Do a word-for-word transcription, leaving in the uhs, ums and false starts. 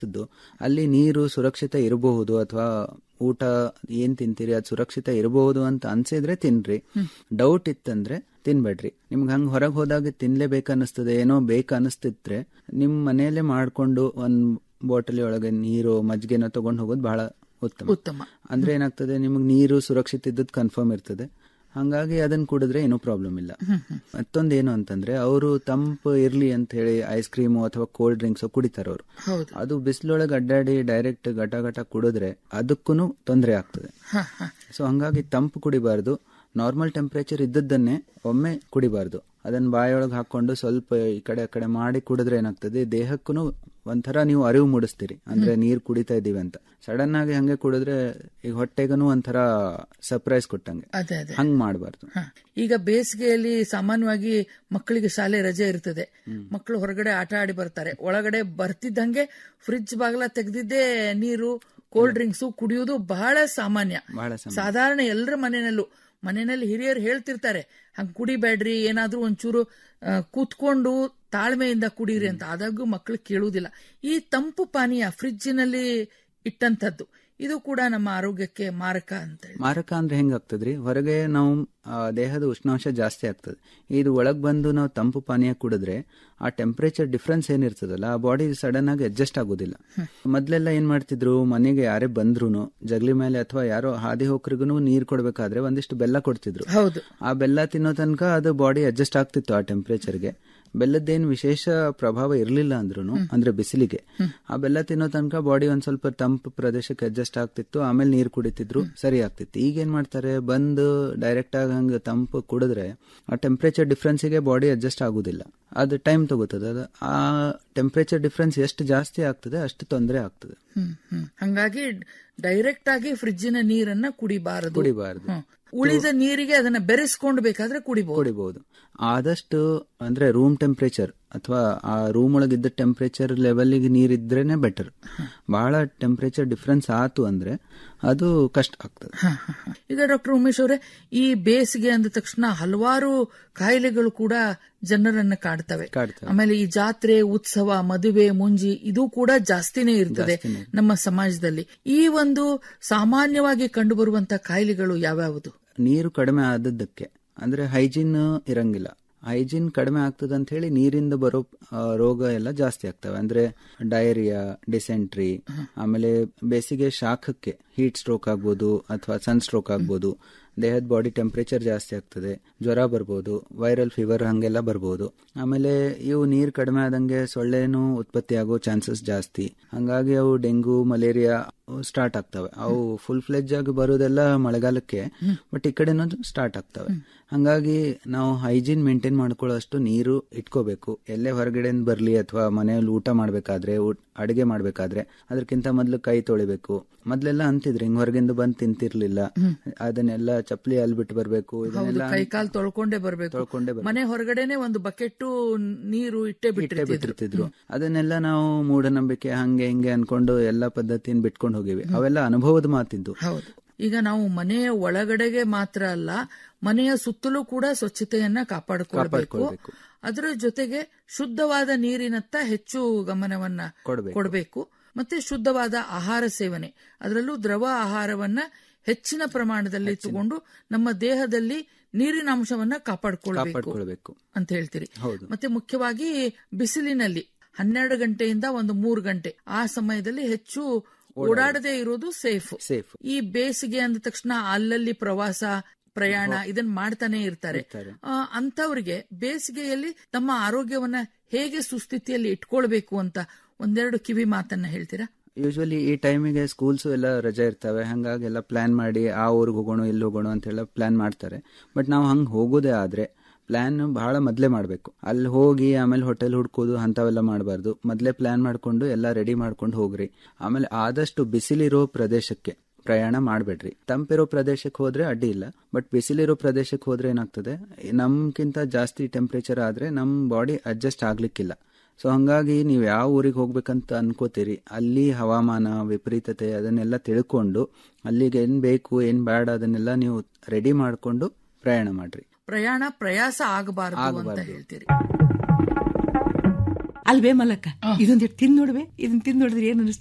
ಅಲ್ಲಿ ನೀರು ಸುರಕ್ಷಿತ ಇರಬಹುದು ಅಥವಾ ಊಟ ಏನ್ ತಿಂತೀರಿ ಅದು ಸುರಕ್ಷಿತ ಇರಬಹುದು ಅಂತ ಅನ್ಸಿದ್ರೆ ತಿನ್ರಿ. ಡೌಟ್ ಇತ್ತಂದ್ರೆ ತಿನ್ಬೇಡ್ರಿ. ನಿಮ್ಗೆ ಹಂಗ ಹೊರಗೆ ಹೋದಾಗ ತಿನ್ಲೇಬೇಕನ್ನಿಸ್ತದೆ, ಏನೋ ಬೇಕು ಅನಿಸ್ತಿದ್ರೆ ನಿಮ್ ಮನೆಯಲ್ಲೇ ಮಾಡ್ಕೊಂಡು ಒಂದ್ ಬಾಟಲಿ ಒಳಗೆ ನೀರು ಮಜ್ಜಿಗೆನೋ ತಗೊಂಡು ಹೋಗೋದು ಬಹಳ ಉತ್ತಮ. ಉತ್ತಮ ಅಂದ್ರೆ ಏನಾಗ್ತದೆ, ನಿಮ್ಗೆ ನೀರು ಸುರಕ್ಷಿತ ಇದ್ದದ್ದು ಕನ್ಫರ್ಮ್ ಇರ್ತದೆ. ಹಂಗಾಗಿ ಅದನ್ನ ಕುಡಿದ್ರೆ ಏನೂ ಪ್ರಾಬ್ಲಮ್ ಇಲ್ಲ. ಮತ್ತೊಂದೇನು ಅಂತಂದ್ರೆ ಅವರು ತಂಪು ಇರ್ಲಿ ಅಂತ ಹೇಳಿ ಐಸ್ ಕ್ರೀಮು ಅಥವಾ ಕೋಲ್ಡ್ ಡ್ರಿಂಕ್ಸ್ ಕುಡಿತಾರ ಅವರು. ಅದು ಬಿಸಿಲೊಳಗೆ ಅಡ್ಡಾಡಿ ಡೈರೆಕ್ಟ್ ಗಟ ಗಟ ಕುಡಿದ್ರೆ ಅದಕ್ಕೂ ತೊಂದರೆ ಆಗ್ತದೆ. ಸೊ ಹಂಗಾಗಿ ತಂಪು ಕುಡಿಬಾರ್ದು. ನಾರ್ಮಲ್ ಟೆಂಪರೇಚರ್ ಇದ್ದದ್ದನ್ನೇ ಒಮ್ಮೆ ಕುಡಿಬಾರ್ದು. ಅದನ್ನ ಬಾಯೊಳಗೆ ಹಾಕೊಂಡು ಸ್ವಲ್ಪ ಈ ಕಡೆ ಆ ಕಡೆ ಮಾಡಿ ಕುಡಿದ್ರೆ ಏನಾಗ್ತದೆ, ದೇಹಕ್ಕೂ ಒಂಥರ ನೀವು ಅರಿವು ಮೂಡಿಸ್ತೀರಿ, ಅಂದ್ರೆ ನೀರ್ ಕುಡಿತಾ ಇದೀವಿ ಅಂತ. ಸಡನ್ ಆಗಿ ಹಂಗೆ ಕುಡಿದ್ರೆ ಈಗ ಹೊಟ್ಟೆಗೂ ಒಂಥರ ಸರ್ಪ್ರೈಸ್ ಕೊಟ್ಟಂಗೆ. ಹಂಗ್ ಮಾಡಬಾರ್ದು. ಈಗ ಬೇಸಿಗೆಯಲ್ಲಿ ಸಾಮಾನ್ಯವಾಗಿ ಮಕ್ಕಳಿಗೆ ಶಾಲೆ ರಜೆ ಇರ್ತದೆ, ಮಕ್ಕಳು ಹೊರಗಡೆ ಆಟ ಆಡಿ ಬರ್ತಾರೆ. ಒಳಗಡೆ ಬರ್ತಿದ್ದಂಗೆ ಫ್ರಿಡ್ಜ್ ಬಾಗಿಲ ತೆಗೆದಿದ್ದೇ ನೀರು ಕೋಲ್ಡ್ ಡ್ರಿಂಕ್ಸ್ ಕುಡಿಯುವುದು ಬಹಳ ಸಾಮಾನ್ಯ. ಸಾಧಾರಣ ಎಲ್ಲರ ಮನೆಯಲ್ಲೂ ಮನೆಯಲ್ಲಿ ಹಿರಿಯರು ಹೇಳ್ತಿರ್ತಾರೆ ಹಂಗ್ ಕುಡಿಬೇಡ್ರಿ, ಏನಾದ್ರೂ ಒಂಚೂರು ಕೂತ್ಕೊಂಡು ತಾಳ್ಮೆಯಿಂದ ಕುಡೀರಿ ಅಂತ. ಆದಾಗ್ಯೂ ಮಕ್ಕಳು ಕೇಳುವುದಿಲ್ಲ. ಈ ತಂಪು ಪಾನೀಯ ಫ್ರಿಡ್ಜಿನಲ್ಲಿ ಇಟ್ಟಂತದ್ದು ಇದು ಕೂಡ ನಮ್ಮ ಆರೋಗ್ಯಕ್ಕೆ ಮಾರಕ ಅಂತ. ಮಾರಕ ಅಂದ್ರೆ ಹೆಂಗಾಗ್ತದ್ರಿ, ಹೊರಗೆ ನಾವು ದೇಹದ ಉಷ್ಣಾಂಶ ಜಾಸ್ತಿ ಆಗ್ತದೆ. ಇದು ಒಳಗ್ ಬಂದು ನಾವು ತಂಪು ಪಾನೀಯ ಕುಡಿದ್ರೆ ಆ ಟೆಂಪರೇಚರ್ ಡಿಫ್ರೆನ್ಸ್ ಏನಿರ್ತದಲ್ಲ ಆ ಬಾಡಿ ಸಡನ್ ಆಗಿ ಅಡ್ಜಸ್ಟ್ ಆಗೋದಿಲ್ಲ. ಮೊದ್ಲೆಲ್ಲ ಏನ್ ಮಾಡ್ತಿದ್ರು, ಮನೆಗೆ ಯಾರೇ ಬಂದ್ರು ಜಗಲಿ ಮೇಲೆ ಅಥವಾ ಯಾರೋ ಹಾದಿ ಹೋಕ್ರಿಗೂ ನೀರ್ ಕೊಡ್ಬೇಕಾದ್ರೆ ಒಂದಿಷ್ಟು ಬೆಲ್ಲ ಕೊಡ್ತಿದ್ರು. ಆ ಬೆಲ್ಲ ತಿನ್ನೋ ತನಕ ಅದು ಬಾಡಿ ಅಡ್ಜಸ್ಟ್ ಆಗ್ತಿತ್ತು ಆ ಟೆಂಪರೇಚರ್ಗೆ. ಬೆಲ್ಲದ್ದೇನು ವಿಶೇಷ ಪ್ರಭಾವ ಇರಲಿಲ್ಲ ಅಂದ್ರೂ, ಅಂದ್ರೆ ಬಿಸಿಲಿಗೆ ಆ ಬೆಲ್ಲ ತಿನ್ನೋ ತನಕ ಬಾಡಿ ಒಂದ್ ಸ್ವಲ್ಪ ತಂಪು ಪ್ರದೇಶಕ್ಕೆ ಅಡ್ಜಸ್ಟ್ ಆಗ್ತಿತ್ತು. ಆಮೇಲೆ ನೀರ್ ಕುಡಿತಿದ್ರು, ಸರಿ ಆಗ್ತಿತ್ತು. ಈಗ ಏನ್ ಮಾಡ್ತಾರೆ, ಬಂದು ಡೈರೆಕ್ಟ್ ಆಗಿ ಹಂಗ ತಂಪು ಕುಡಿದ್ರೆ ಆ ಟೆಂಪರೇಚರ್ ಡಿಫ್ರೆನ್ಸ್ಗೆ ಬಾಡಿ ಅಡ್ಜಸ್ಟ್ ಆಗುದಿಲ್ಲ. ಅದು ಟೈಮ್ ತಗೋತದೆ. ಅದು ಆ ಟೆಂಪರೇಚರ್ ಡಿಫ್ರೆನ್ಸ್ ಎಷ್ಟು ಜಾಸ್ತಿ ಆಗ್ತದೆ ಅಷ್ಟು ತೊಂದರೆ ಆಗ್ತದೆ. ಹಂಗಾಗಿ ಡೈರೆಕ್ಟ್ ಆಗಿ ಫ್ರಿಡ್ಜಿನ ನೀರನ್ನ ಕುಡಿಬಾರದು. ಕುಡಿಬಾರದು ಉಳಿದ ನೀರಿಗೆ ಅದನ್ನ ಬೆರೆಸ್ಕೊಂಡು ಬೇಕಾದ್ರೆ ಕುಡಿಬಹುದು ಕುಡಿಬಹುದು ಆದಷ್ಟು. ಅಂದ್ರೆ ರೂಮ್ ಟೆಂಪರೇಚರ್ ಅಥವಾ ಆ ರೂಮ್ ಒಳಗಿದ್ದ ಟೆಂಪರೇಚರ್ ಲೆವೆಲ್ಗೆ ನೀರಿದ್ರೇನೆ ಬೆಟರ್. ಬಹಳ ಟೆಂಪರೇಚರ್ ಡಿಫ್ರೆನ್ಸ್ ಆತು ಅಂದ್ರೆ ಅದು ಕಷ್ಟ ಆಗ್ತದೆ. ಈಗ ಡಾಕ್ಟರ್ ಉಮೇಶ್ ಅವರೇ, ಈ ಬೇಸಿಗೆ ಅಂದ ತಕ್ಷಣ ಹಲವಾರು ಕಾಯಿಲೆಗಳು ಕೂಡ ಜನರನ್ನ ಕಾಡ್ತವೆ. ಆಮೇಲೆ ಈ ಜಾತ್ರೆ, ಉತ್ಸವ, ಮದುವೆ, ಮುಂಜಿ ಇದು ಕೂಡ ಜಾಸ್ತಿನೇ ಇರ್ತದೆ ನಮ್ಮ ಸಮಾಜದಲ್ಲಿ. ಈ ಒಂದು ಸಾಮಾನ್ಯವಾಗಿ ಕಂಡು ಬರುವಂತಹ ಕಾಯಿಲೆಗಳು ಯಾವ್ಯಾವುದು? ನೀರು ಕಡಿಮೆ ಆದದ್ದಕ್ಕೆ, ಅಂದ್ರೆ ಹೈಜೀನ್ ಇರಂಗಿಲ್ಲ. ಹೈಜೀನ್ ಕಡಿಮೆ ಆಗ್ತದೆ ಅಂತ ಹೇಳಿ ನೀರಿಂದ ಬರೋ ರೋಗ ಎಲ್ಲ ಜಾಸ್ತಿ ಆಗ್ತವೆ. ಅಂದ್ರೆ ಡಯರಿಯಾ, ಡಿಸೆಂಟ್ರಿ, ಆಮೇಲೆ ಬೇಸಿಗೆ ಶಾಖಕ್ಕೆ ಹೀಟ್ ಸ್ಟ್ರೋಕ್ ಆಗ್ಬೋದು ಅಥವಾ ಸನ್ ಸ್ಟ್ರೋಕ್ ಆಗ್ಬೋದು. ದೇಹದ ಬಾಡಿ ಟೆಂಪರೇಚರ್ ಜಾಸ್ತಿ ಆಗ್ತದೆ, ಜ್ವರ ಬರ್ಬೋದು, ವೈರಲ್ ಫೀವರ್ ಹಂಗೆಲ್ಲ ಬರ್ಬೋದು. ಆಮೇಲೆ ಇವು ನೀರು ಕಡಿಮೆ ಆದಂಗೆ ಸೊಳ್ಳೆನೂ ಉತ್ಪತ್ತಿ ಆಗೋ ಚಾನ್ಸಸ್ ಜಾಸ್ತಿ. ಹಂಗಾಗಿ ಅವು ಡೆಂಗು, ಮಲೇರಿಯಾ ಸ್ಟಾರ್ಟ್ ಆಗ್ತವೆ. ಅವು ಫುಲ್ ಫ್ಲೆಜ್ ಆಗಿ ಬರೋದೆಲ್ಲ ಮಳೆಗಾಲಕ್ಕೆ, ಬಟ್ ಈ ಕಡೆನೂ ಸ್ಟಾರ್ಟ್ ಆಗ್ತವೆ. ಹಂಗಾಗಿ ನಾವು ಹೈಜೀನ್ ಮೇಂಟೈನ್ ಮಾಡ್ಕೊಳ್ಳೋಷ್ಟು ನೀರು ಇಟ್ಕೋಬೇಕು. ಎಲ್ಲೇ ಹೊರಗಡೆಯಿಂದ ಬರ್ಲಿ ಅಥವಾ ಮನೆಯಲ್ಲಿ ಊಟ ಮಾಡ್ಬೇಕಾದ್ರೆ, ಅಡಿಗೆ ಮಾಡ್ಬೇಕಾದ್ರೆ ಅದಕ್ಕಿಂತ ಮೊದ್ಲು ಕೈ ತೊಳಿಬೇಕು. ಮೊದ್ಲೆಲ್ಲ ಅಂತಿದ್ರು ಹಿಂಗ್ ಹೊರಗಿಂದ ಬಂದ್ ತಿಂತಿರ್ಲಿಲ್ಲ, ಅದನ್ನೆಲ್ಲ ಚಪ್ಪಲಿ ಅಲ್ಲಿ ಬಿಟ್ಟು ಬರ್ಬೇಕು, ಕೈ ಕಾಲು ತೊಳ್ಕೊಂಡೇ ಬರ್ಬೇಕು, ತೊಳ್ಕೊಂಡೇ ಮನೆ ಹೊರಗಡೆನೆ ಒಂದು ಬಕೆಟ್ ನೀರು ಇಟ್ಟೆ ಬಿಟ್ಟೆ ಬಿಟ್ಟಿರ್ತಿದ್ರು. ಅದನ್ನೆಲ್ಲ ನಾವು ಮೂಢನಂಬಿಕೆ ಹಂಗೆ ಹಿಂಗೆ ಅನ್ಕೊಂಡು ಎಲ್ಲಾ ಪದ್ಧತಿನ ಬಿಟ್ಕೊಂಡು ಹೋಗಿವಿ. ಅವೆಲ್ಲ ಅನುಭವದ ಮಾತಿದ್ದು. ಹೌದು. ಈಗ ನಾವು ಮನೆಯ ಒಳಗಡೆಗೆ ಮಾತ್ರ ಅಲ್ಲ, ಮನೆಯ ಸುತ್ತಲೂ ಕೂಡ ಸ್ವಚ್ಛತೆಯನ್ನ ಕಾಪಾಡಿಕೊಳ್ಬೇಕು. ಅದರ ಜೊತೆಗೆ ಶುದ್ಧವಾದ ನೀರಿನತ್ತ ಹೆಚ್ಚು ಗಮನವನ್ನ ಕೊಡಬೇಕು. ಮತ್ತೆ ಶುದ್ಧವಾದ ಆಹಾರ ಸೇವನೆ, ಅದರಲ್ಲೂ ದ್ರವ ಆಹಾರವನ್ನ ಹೆಚ್ಚಿನ ಪ್ರಮಾಣದಲ್ಲಿ ತಗೊಂಡು ನಮ್ಮ ದೇಹದಲ್ಲಿ ನೀರಿನ ಅಂಶವನ್ನ ಕಾಪಾಡಿಕೊಳ್ಬೇಕು ಅಂತ ಹೇಳ್ತೀರಿ. ಮತ್ತೆ ಮುಖ್ಯವಾಗಿ ಬಿಸಿಲಿನಲ್ಲಿ ಹನ್ನೆರಡು ಗಂಟೆಯಿಂದ ಒಂದು ಮೂರು ಗಂಟೆ ಆ ಸಮಯದಲ್ಲಿ ಹೆಚ್ಚು ಓಡಾಡದೇ ಇರೋದು ಸೇಫ್. ಈ ಬೇಸಿಗೆ ಅಂದ ತಕ್ಷಣ ಅಲ್ಲಲ್ಲಿ ಪ್ರವಾಸ, ಪ್ರಯಾಣ ಇದನ್ನ ಮಾಡ್ತಾನೆ ಇರ್ತಾರೆ. ಅಂತವ್ರಿಗೆ ಬೇಸಿಗೆಯಲ್ಲಿ ತಮ್ಮ ಆರೋಗ್ಯವನ್ನ ಹೇಗೆ ಸುಸ್ಥಿತಿಯಲ್ಲಿ ಇಟ್ಕೊಳ್ಬೇಕು ಅಂತ ಒಂದೆರಡು ಕಿವಿ ಮಾತನ್ನ ಹೇಳ್ತೀರಾ? ಯೂಶುವಲಿ ಈ ಟೈಮಿಗೆ ಸ್ಕೂಲ್ಸ್ ಎಲ್ಲ ರಜೆ ಇರ್ತವೆ, ಹಂಗಾಗಿ ಎಲ್ಲ ಪ್ಲಾನ್ ಮಾಡಿ ಆ ಊರಿಗೆ ಹೋಗೋಣ ಇಲ್ಲಿ ಹೋಗೋಣ ಅಂತೆಲ್ಲ ಪ್ಲಾನ್ ಮಾಡ್ತಾರೆ. ಬಟ್ ನಾವು ಹಂಗೆ ಹೋಗೋದೇ ಆದ್ರೆ ಪ್ಲಾನ್ ಬಹಳ ಮೊದಲೇ ಮಾಡಬೇಕು. ಅಲ್ಲಿ ಹೋಗಿ ಆಮೇಲೆ ಹೋಟೆಲ್ ಹುಡ್ಕೋದು ಅಂಥವೆಲ್ಲ ಮಾಡಬಾರ್ದು. ಮೊದಲೇ ಪ್ಲಾನ್ ಮಾಡ್ಕೊಂಡು ಎಲ್ಲ ರೆಡಿ ಮಾಡ್ಕೊಂಡು ಹೋಗ್ರಿ. ಆಮೇಲೆ ಆದಷ್ಟು ಬಿಸಿಲಿರೋ ಪ್ರದೇಶಕ್ಕೆ ಪ್ರಯಾಣ ಮಾಡಬೇಡ್ರಿ. ತಂಪಿರೋ ಪ್ರದೇಶಕ್ಕೆ ಹೋದ್ರೆ ಅಡ್ಡಿ ಇಲ್ಲ, ಬಟ್ ಬಿಸಿಲಿರೋ ಪ್ರದೇಶಕ್ಕೆ ಹೋದ್ರೆ ಏನಾಗ್ತದೆ, ನಮ್ಗಿಂತ ಜಾಸ್ತಿ ಟೆಂಪರೇಚರ್ ಆದ್ರೆ ನಮ್ ಬಾಡಿ ಅಡ್ಜಸ್ಟ್ ಆಗ್ಲಿಕ್ಕಿಲ್ಲ. ಸೊ ಹಂಗಾಗಿ ನೀವು ಯಾವ ಊರಿಗೆ ಹೋಗ್ಬೇಕಂತ ಅನ್ಕೋತೀರಿ, ಅಲ್ಲಿ ಹವಾಮಾನ ವಿಪರೀತತೆ ಅದನ್ನೆಲ್ಲ ತಿಳ್ಕೊಂಡು ಅಲ್ಲಿಗೆ ಏನ್ ಬೇಕು ಏನ್ ಬೇಡ ಅದನ್ನೆಲ್ಲ ನೀವು ರೆಡಿ ಮಾಡ್ಕೊಂಡು ಪ್ರಯಾಣ ಮಾಡ್ರಿ. ಪ್ರಯಾಣ ಪ್ರಯಾಸ ಆಗಬಾರದು ಅಂತ ಹೇಳ್ತೀರಿ. ಅಲ್ವೇ ಮಲ್ಲಕ್ಕ, ಇದೊಂದಿಟ್ಟು ತಿಂದ್ ನೋಡ್ವೆ, ಇದನ್ನ ತಿಂದ್ ನೋಡಿದ್ರೆ ಏನ್